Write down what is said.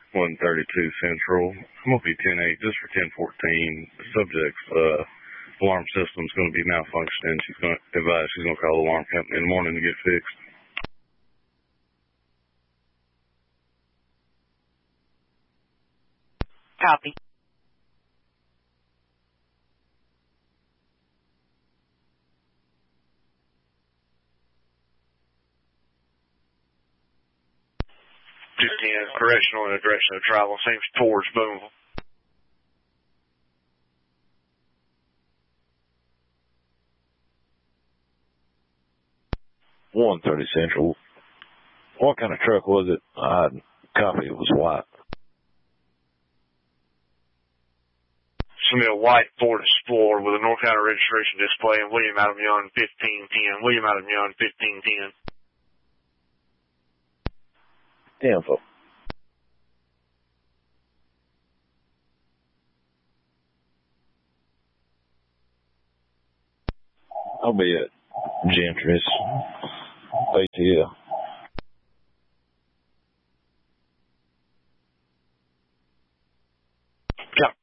132 Central. I'm going to be 10-8 just for 1014. The subject's alarm system's going to be malfunctioning. She's going to advise she's going to call the alarm company in the morning to get fixed. Copy. Directional in the direction of travel, seems towards Boonville. .130 Central. What kind of truck was it? Copy, it was white. It's going to be a white Ford Explorer with a North Carolina registration display and William Adam Young 1510. William Adam Young 1510. Info. I'll be at Gentry's ATL. Yeah.